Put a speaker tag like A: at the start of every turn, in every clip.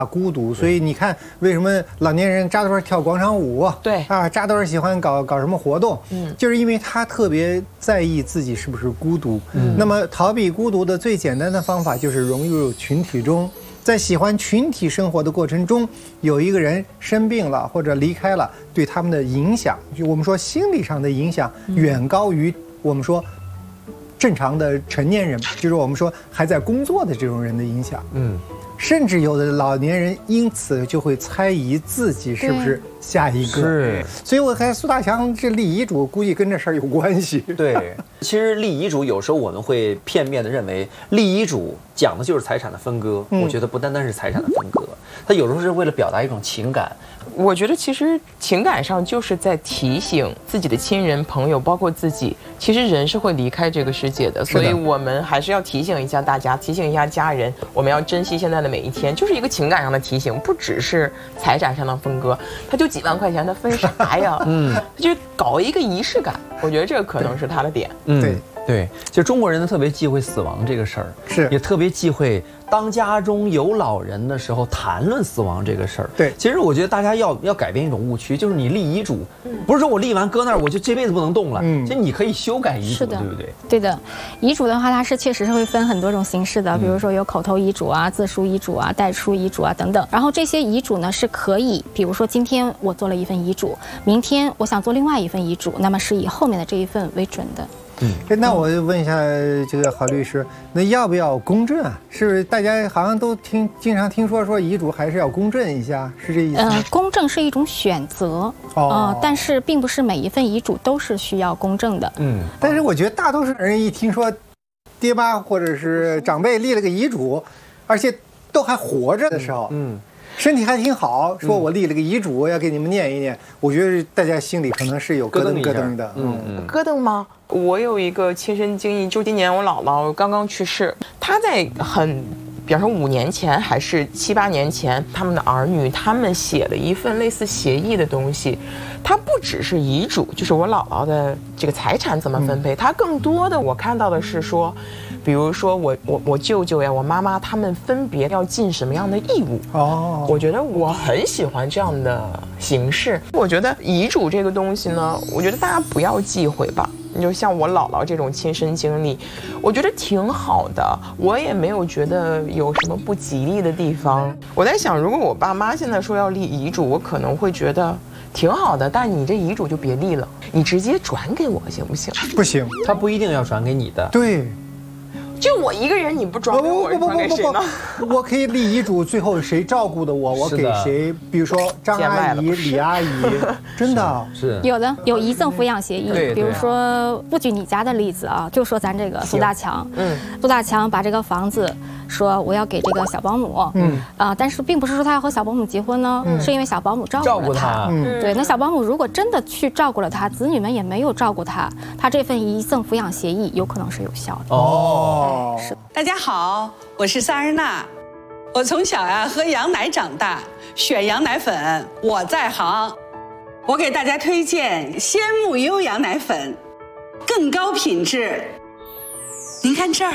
A: 孤独，所以你看，为什么老年人扎堆跳广场舞？
B: 对
A: 啊，扎堆喜欢搞什么活动？就是因为他特别在意自己是不是孤独。那么逃避孤独的最简单的方法就是融入群体中，在喜欢群体生活的过程中，有一个人生病了或者离开了，对他们的影响，就我们说心理上的影响，远高于我们说正常的成年人，就是我们说还在工作的这种人的影响。甚至有的老年人因此就会猜疑自己是不是下一个。
C: 是，
A: 所以我看苏大强这立遗嘱，估计跟这事儿有关系。
C: 对，其实立遗嘱有时候我们会片面的认为，立遗嘱讲的就是财产的分割。我觉得不单单是财产的分割，它有时候是为了表达一种情感。
B: 我觉得其实情感上就是在提醒自己的亲人朋友，包括自己，其实人是会离开这个世界的，所以我们还是要提醒一下大家，提醒一下家人，我们要珍惜现在的每一天，就是一个情感上的提醒，不只是财产上的分割。他就几万块钱，他分啥呀？就搞一个仪式感，我觉得这个可能是他的点。
C: 对，就中国人呢特别忌讳死亡这个事儿，
A: 是
C: 也特别忌讳当家中有老人的时候谈论死亡这个事儿。
A: 对，
C: 其实我觉得大家要改变一种误区，就是你立遗嘱，不是说我立完搁那儿我就这辈子不能动了。其实你可以修改遗嘱，对不对？
D: 对的，遗嘱的话，它是确实是会分很多种形式的，比如说有口头遗嘱啊、自书遗嘱啊、代书遗嘱啊等等。然后这些遗嘱呢是可以，比如说今天我做了一份遗嘱，明天我想做另外一份遗嘱，那么是以后面的这一份为准的。
A: 那我问一下这个郝律师，那要不要公证啊？是不是大家好像都经常听说遗嘱还是要公证一下，是这意思？
D: 公证是一种选择，但是并不是每一份遗嘱都是需要公证的。
A: 但是我觉得大多数人一听说爹妈或者是长辈立了个遗嘱，而且都还活着的时候，身体还挺好，说我立了个遗嘱要给你们念一念，我觉得大家心里可能是有咯噔咯噔的。
B: 咯噔吗？我有一个亲身经历，就今年我姥姥刚刚去世，她在比方说5年前还是7、8年前，他们的儿女他们写了一份类似协议的东西，它不只是遗嘱，就是我姥姥的这个财产怎么分配，它更多的我看到的是说，比如说我舅舅呀，我妈妈他们分别要尽什么样的义务。我觉得我很喜欢这样的形式。我觉得遗嘱这个东西呢，我觉得大家不要忌讳吧。你就像我姥姥这种亲身经历，我觉得挺好的，我也没有觉得有什么不吉利的地方。我在想，如果我爸妈现在说要立遗嘱，我可能会觉得挺好的，但你这遗嘱就别立了，你直接转给我行不行？
A: 不行，
C: 他不一定要转给你的。
A: 对。
B: 就我一个人，你不转给我，转给谁呢？
A: 我可以立遗嘱，最后谁照顾的我给谁。比如说张阿姨、李阿姨，真的
C: 是
D: 有的，有遗赠抚养协议。比如说不举你家的例子啊，就说咱这个苏大强，苏大强把这个房子说我要给这个小保姆，但是并不是说他要和小保姆结婚呢，是因为小保姆照顾了他。对，那小保姆如果真的去照顾了他，子女们也没有照顾他，他这份遗赠抚养协议有可能是有效的。
E: 是。大家好，我是萨日娜。我从小喝羊奶长大，选羊奶粉我在行。我给大家推荐鲜木优羊奶粉，更高品质。您看这儿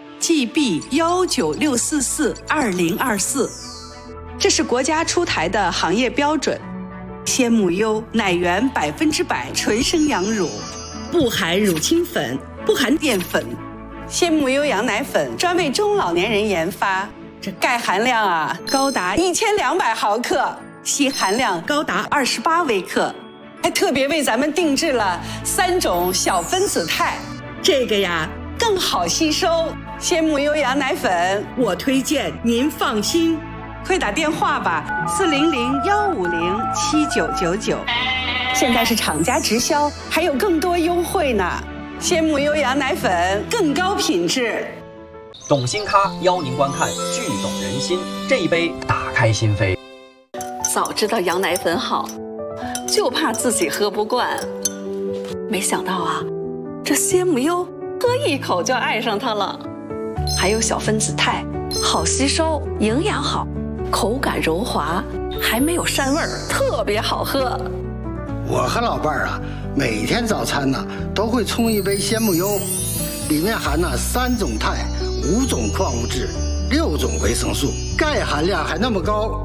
E: ，GB196442024，这是国家出台的行业标准。鲜木优奶源100%纯生羊乳，不含乳清粉，不含淀粉。鲜木优羊奶粉专为中老年人研发，这钙含量高达1200毫克，硒含量高达28微克，还特别为咱们定制了3种小分子肽，这个更好吸收。鲜木优羊奶粉我推荐，您放心，快打电话吧，400-150-7999，现在是厂家直销，还有更多优惠呢。鲜木优羊奶粉更高品质。
C: 懂新咖邀您观看剧懂人心，这一杯打开心扉。
E: 早知道羊奶粉好，就怕自己喝不惯。没想到这鲜木优喝一口就爱上它了。还有小分子肽，好吸收，营养好，口感柔滑，还没有膻味儿，特别好喝。
F: 我和老伴儿每天早餐都会冲一杯鲜木优，里面含3种肽、5种矿物质， 6种维生素，钙含量还那么高。